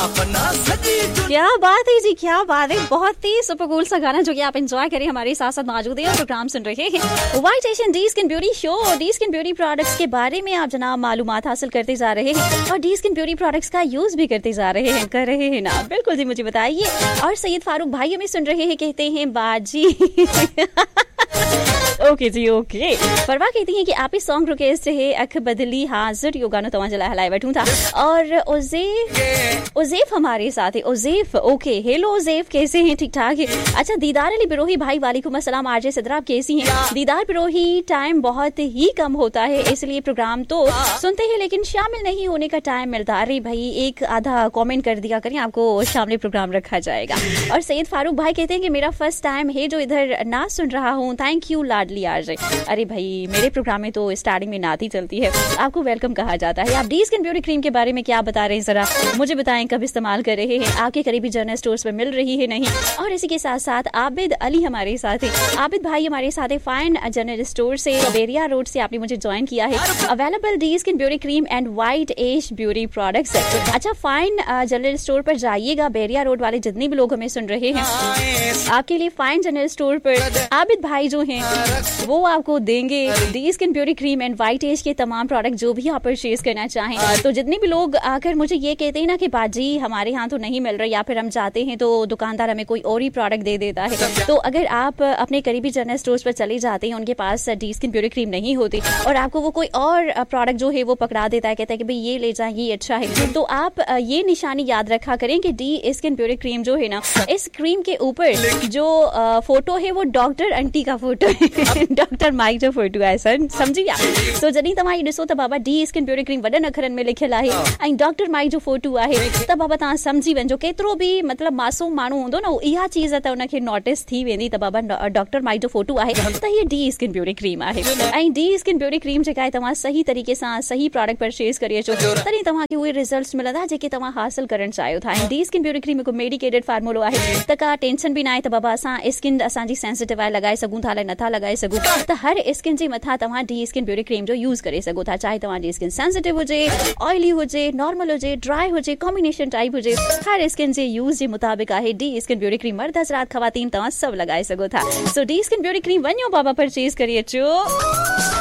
क्या बात है जी, क्या बात है। बहुत ही सुपर कूल सा गाना जो कि आप एंजॉय करें, हमारे साथ साथ मौजूद है और प्रोग्राम सुन रहे हैं white Asian D skin beauty show. D skin beauty products के बारे में आप जनाब मालूमात हासिल करते जा रहे हैं और डी स्किन ब्यूटी प्रोडक्ट्स का यूज भी करते जा रहे हैं, कर रहे हैं ना? बिल्कुल जी, मुझे बताइए। और सैयद फारूक भाई हमें सुन रहे हैं, कहते हैं बाजी ओके जी ओके। परवा कहती हैं कि आप इस सॉन्ग रिक्वेस्ट है अख बदली हाजिर यो गानो तमा जला हलाए बैठूं था। और उज़ैफ हमारे साथ है। उज़ैफ ओके, हेलो उज़ैफ, कैसे हैं? ठीक ठाक है। अच्छा, दीदार अली बिरोही भाई वालेकुम अस्सलाम। आरजे सदरा आप कैसी हैं? दीदार बिरोही, टाइम बहुत ही कम होता है इसलिए प्रोग्राम तो सुनते हैं लेकिन शामिल नहीं होने का टाइम मिलता। अरे भाई एक आधा कमेंट कर दिया करें, आपको शामिल प्रोग्राम रखा जाएगा। और सैयद फारूक भाई कहते हैं कि मेरा फर्स्ट टाइम है जो इधर ना सुन रहा हूँ, थैंक यू लाडली आरजे। अरे भाई मेरे प्रोग्राम में तो स्टार्टिंग में नात ही चलती है, आपको वेलकम कहा जाता है। आप डी स्किन ब्यूटी क्रीम के बारे में क्या बता रहे हैं, जरा मुझे बताएं, कब इस्तेमाल कर रहे हैं? आपके करीबी जनरल स्टोर्स में मिल रही है नहीं? और इसी के साथ साथ आबिद अली हमारे साथ है। आबिद भाई हमारे साथ है फाइन जनरल स्टोर से, बेरिया रोड से आपने मुझे ज्वाइन किया है। Available D skin beauty cream and white ash beauty products. अच्छा, फाइन जनरल स्टोर पर जाइएगा, बेरिया रोड वाले जितने भी लोग हमें सुन रहे हैं, आपके लिए फाइन जनरल स्टोर पर आबिद भाई जो हैं वो आपको देंगे D skin beauty cream and white as के तमाम प्रोडक्ट जो भी आप परचेज करना चाहें। तो जितने भी लोग आकर मुझे ये कहते हैं ना कि बाजी हमारे यहाँ तो नहीं मिल रहा, या फिर हम जाते हैं तो दुकानदार हमें कोई और ही प्रोडक्ट दे देता है, तो अगर आप अपने करीबी जनरल स्टोर्स पर चले जाते हैं, उनके पास डी स्किन ब्यूटी क्रीम नहीं होती और आपको वो कोई और प्रोडक्ट जो है वो पकड़ा देता है, कहता है कि भाई ये ले जाए, ये अच्छा है, तो आप ये निशानी याद रखा करें कि डी स्किन ब्यूटी क्रीम जो है ना, इस क्रीम के ऊपर जो फोटो है वो डॉक्टर आंटी का फोटो है डॉक्टर माइक जो फोटो है, सर समझी आप? तो जनी तव्हां ॾिसो त बाबा डी स्किन ब्यूटी क्रीम वॾनि अखरनि में लिखियल आहे ऐं डॉक्टर माइक जो फोटो आहे, त बाबा तव्हां समझी वञो, केतिरो बि मतिलबु मासूम माण्हू हूंदो न, इहा चीज़ त उनखे नोटिस थी वेंदी त बाबा डॉक्टर माइक जो फोटो आहे त हीअ डी स्किन ब्यूटी क्रीम आहे। ऐं डी स्किन ब्यूटी क्रीम जेका आहे तव्हां सही तरीक़े सां सही प्रोडक्ट परचेज करे अचो, तॾहिं तव्हांखे उहे रिज़ल्ट्स मिलंदा जेके तव्हां हासिल करणु चाहियो था। ऐं डी स्किन ब्यूटी क्रीम हिकु मेडिकेटेड फार्मूलो आहे, त का टेंशन बि न आहे त बाबा असां स्किन असांजी सेंसिटिव आहे, लॻाए सघूं था अलाए नथा लॻाए सघूं, त हर स्किन जे मथां तव्हां डी स्किन ब्यूटी क्रीम जो यूज़ करे सघो था, चाहे तव्हांजी स्किन सेंसिटिव हुजे, ऑयली हुजे, नॉर्मल हुजे, ड्राई हुजे, कॉम्बिनेशन टाइप हुजे, हर स्किन जे यूज़ जे मुताबिक आहे डी स्किन ब्यूटी क्रीम। मर्द हज़रात ख़वातीन तव्हां सभु लॻाए सघो था। सो डी स्किन ब्यूटी क्रीम वञो बाबा परचेज करे अचो।